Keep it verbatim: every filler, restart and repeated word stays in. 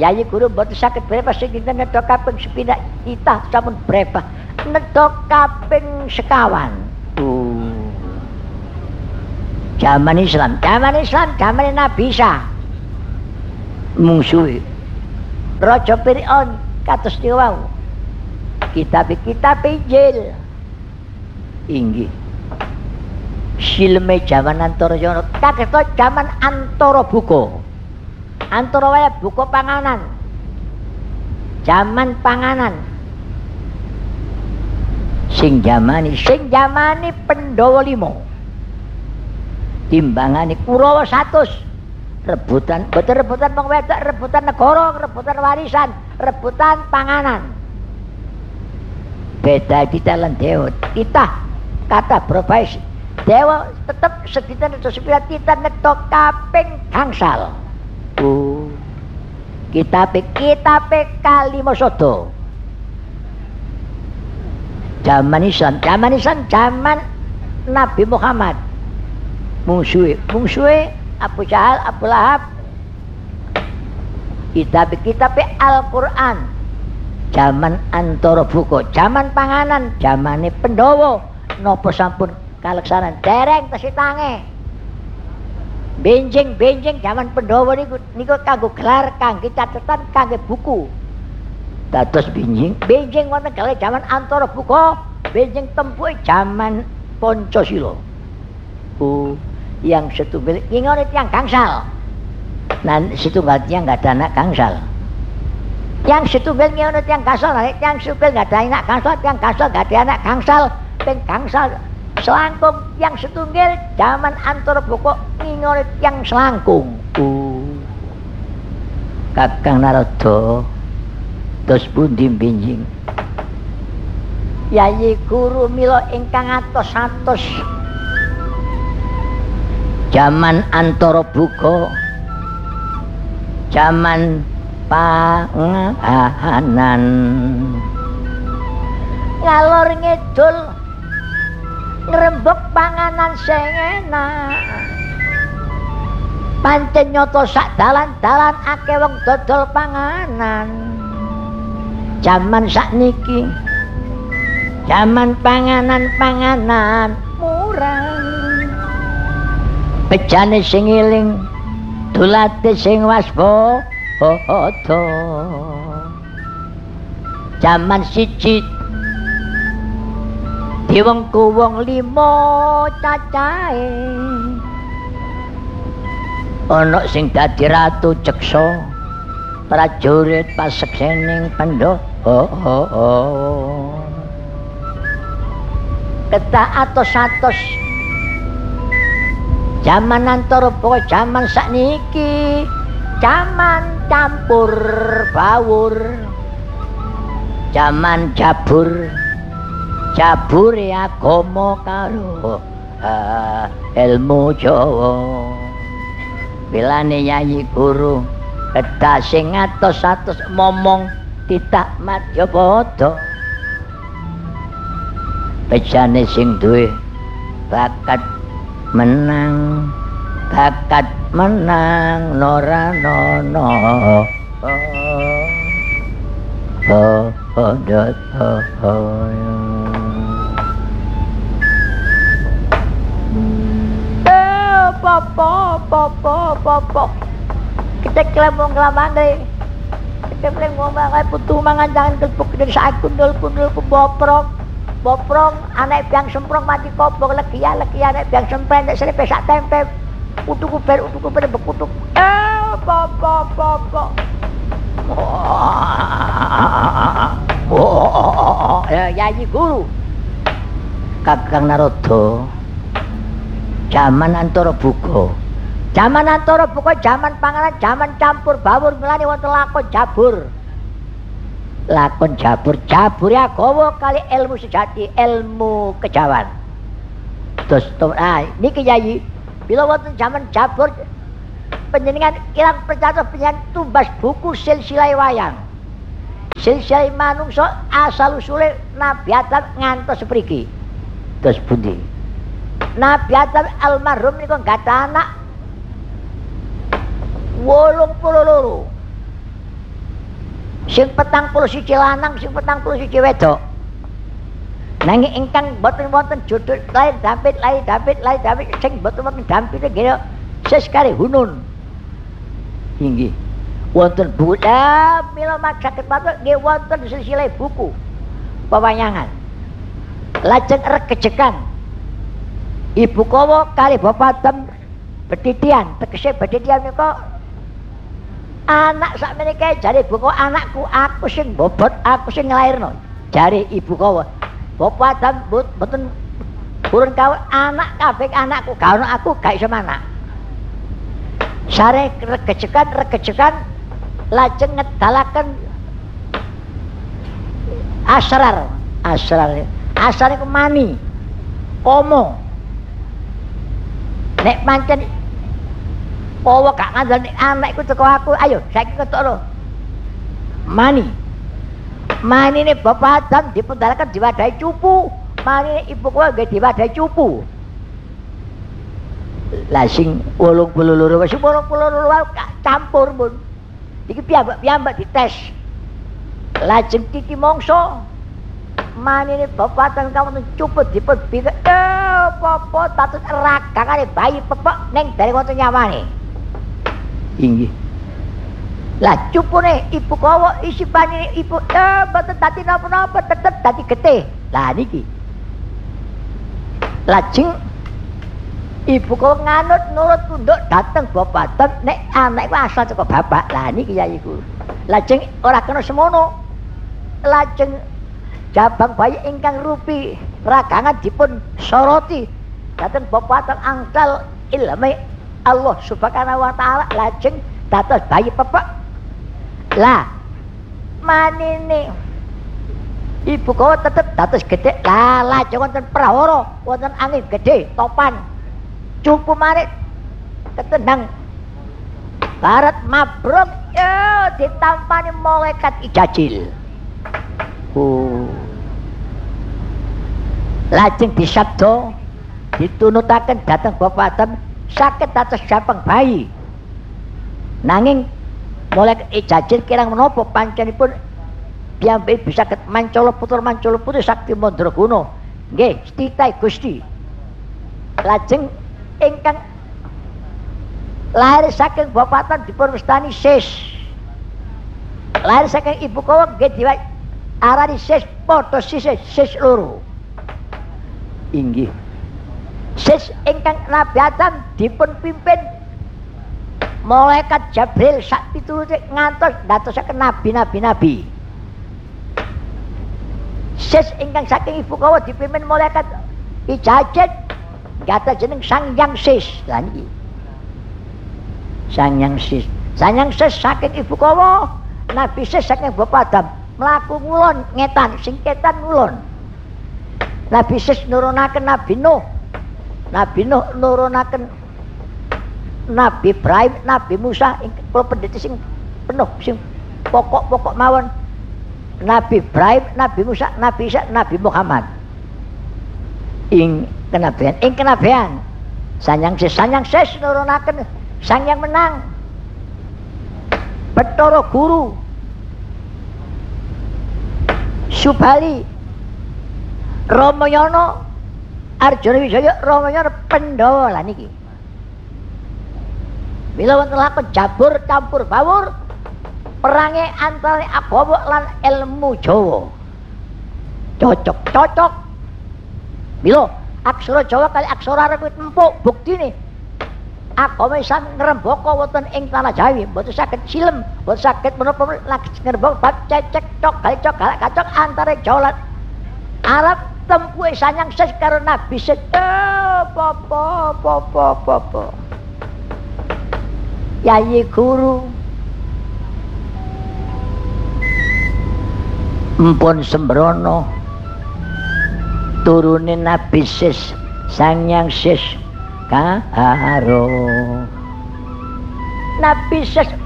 Yayi guru mboten saged brepah sing dinten nedha kaping sepindhah kita sampun brepah nedha kaping sekawan. Uh. Zaman Islam, zaman Islam, zaman Nabi Isa. Mungsuhe Raja Fir'aun kados niku. Kitab-kitab Injil. Inggih. Silme jaman antara yana kadasta jaman antara buka. Antara wae buka panganan. Jaman panganan. Sing jamani, sing jamani Pandhawa lima. Timbangane Kurawa seratus. Rebutan, betul rebutan wong wedok, rebutan negara, rebutan warisan, rebutan panganan. Beda kita lan dewa, kita kata profesi dewa tetap sedita neto sepira kita neto kaping gangsal. Uh, kita pe kita pe kalima sodo. Zaman Islam, zaman Islam, zaman Nabi Muhammad. Mungsuhe, mungsuhe Abu Jahal, Abu Lahab. Kitab-kitab Al-Quran. Zaman antara buka, zaman panganan, zamane Pandhawa. Napa sampun kaleksanan dereng tesitange. Benjing-benjing zaman Pandhawa niku niku kanggo gelar, kangge catetan, kangge buku. Dados benjing, benjing wonten kalih zaman antara buka, benjing tempuke zaman Pancasila. Oh, yang setunggal ingone tiyang gangsal. Nah, setunggal tiyang enggak ada anak gangsal. Yang setunggal ingone tiyang gangsal, yang setunggal enggak ada anak gangsal, yang gangsal enggak ada anak gangsal, ping gangsal selangkung yang setunggal zaman antara buka ingone tiyang selangkung. Oh. Kakang Narada dos pundi benjing. Yayi guru mila ingkang atos-atos. Zaman antara buka, zaman panganan, ngalor ngidul ngrembug panganan sing enak. Pancen nyata sak dalan-dalan akeh wong dodol panganan. Zaman sakniki, zaman panganan-panganan murah. Bejane sing eling, dulate sing waspada. Jaman siji diwengku wong lima cacahe. Ana sing dadi ratu ceksa, prajurit paseksening Pandhawa. Kedah atos-atos. Zaman antara buka, zaman sakniki, zaman campur baur, zaman jabur, jabur agama karo uh, ilmu Jawa. Bilane Yayi guru kedah sing atos-atos momong tidak Madyapada. Bejane sing duwe bakat menang, bakat menang nora nono. Oh, oh, oh, oh, oh. Eh, papa, papa, papa. Kita kelamong kelamang deh. Kita paling ngomong kayak putu mangan jangan kelpuk dari saat kundul kundul ke boprong. Boprong anak biang semprong mati kobong legia legia anak biang semprong nek sere pesak tempe utuk kuber utuk kuber bekutuk eh papa papa oh ya Yayi guru Kakang Narada zaman antara buka zaman antara buka zaman panganan zaman campur baur ngelani wonten lakon jabur. Lakon jabur, jabur ya gawa kali ilmu sejati, ilmu kejawan. Terus, ah, niki Yayi, bila wonten zaman jabur, panjenengan kirang percaya panjenengan tumbas buku silsilah wayang. Silsilah manungsa asal usule Nabi Adam ngantos mriki. Terus pundi? Nabi Adam almarhum niku gadah anak wolung puluh loro. Sing petang puluh siji lanang, sing petang puluh siji wedok. Nanging ingkang boten wonten jodoh lain David, lain David, lain David sing boten wonten dampinge nggih ses kare hunun. Inggih. Wonten buku lah mila saged matur nggih wonten silsilah buku pewayangan. Lajeng regejekan Ibu Kowo kali Bapak Adem beditian, tegese beditian menika anak sak meniki jare Ibu Kowo anakku aku sing bobot aku sing nglairno. Jare Ibu Kowo Bapak Adem mboten purun kawin anak kabeh anakku gak ono aku gak iso manak. Sare regejekan regejekan lajeng ngedalaken asrar asrar asrar iku mani komo nek pancen Kowo gak ngandani anak iku teko aku ayo saiki ketokno mani mani ini Bapak Adam dipundalaken diwadahi cupu mani Ibu Kowo nggih diwadahi cupu lah sing wolung puluh loro wis wolung puluh loro campur pun iki piyambak-piyambak dites lajeng titi mongso manine Bapak Adam kamu cuput dipun bingek eh apa tatus ragangane bayi pepek ning dari wonten nyawane inggih lah cupune Ibu Kowo isi panine Ibu eh mboten dadi napa-napa tetep dadi getih lah niki lajeng Ibu Kowo nganut nurut tunduk dateng Bapak Adam nek anak iku asal saka bapak lah niki ya iku lajeng ora kena semono lajeng jabang bayi ingkang rupi ragangan dipun soroti dateng Bapak Adam angkal ilmi Allah subhanahu wa ta'ala lajeng dados bayi pepek lah manine Ibu Kowo tetep dados gedhe lah lajeng wonten prahara wonten angin gedhe topan cupu marit ketendang barat mabruk ya ditampani malaikat ijajil oh lajeng disabda ditunutaken dateng Bapak Adam saged dados jabang bayi nanging malaikat ijajil kirang menapa pancenipun piyambake bisa saged mancala putra mancala putri sakti mandraguna nggih titah Gusti lajeng ingkang lahir saking Bapak Adam dipun wastani sis lahir saking Ibu Kowo nggih diwai arani sis padha sisih sis loro inggih sis ingkang Nabi Adam dipun pimpin malaikat Jibril sak piturute ngantos ndadosaken nabi-nabi nabi sis ingkang saking Ibu Kowo dipimpin malaikat Ijajil gata jeneng Sang Hyang Sis lah niki Sang Hyang Sis Sang Hyang Sis saking Ibu Kowo Nabi Sis saking Bapak Adam mlaku ngulon ngetan sing ketan ngulon Nabi Sis nurunaken Nabi Nuh Nabi Nuh nurunaken Nabi Ibrahim Nabi Musa ing kula pendhita sing penuh sing pokok-pokok mawon Nabi Ibrahim Nabi Musa Nabi Isa Nabi Muhammad ing kenabian ing kenabian Sang Sis Sang Sis nurunaken Sang Yang Menang Bathara Guru Subali Ramayana Arjuna Wijaya Ramayana Pandhawa lah niki bila wonten lakon jabur campur bawur perange antara agama lan ilmu Jawa cocok-cocok bila aksara Jawa kali aksara Arab kuwi empuk buktine agama Islam ngrembaka wonten ing tanah Jawi mboten saged silem mboten saged menapa ngrembaka bab cecek cok kali cok galak kacok antara Jawa lan Arab tempuhe Sang Hyang Sis karo Nabi Sis apa apa apa apa Yayi Guru mpun sembrono turune Nabi Sis Sang Hyang Sis karo Nabi Sis